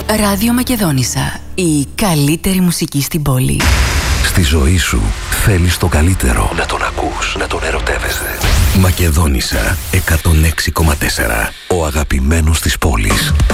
Ράδιο Μακεδόνισσα. Η καλύτερη μουσική στην πόλη. Στη ζωή σου θέλεις το καλύτερο. Να τον ακούς, να τον ερωτεύεσαι. Μακεδόνισσα 106,4. Ο αγαπημένος της πόλης.